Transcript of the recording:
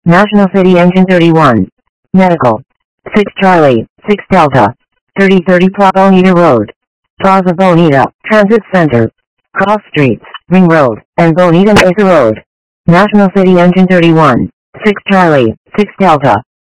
National City Engine 31. Medical. 6 Charlie, 6 Delta. 3030 Bonita Road. Plaza Bonita, Transit Center. Cross Streets, Ring Road, and Bonita Mesa Road. National City Engine 31. 6 Charlie, 6 Delta.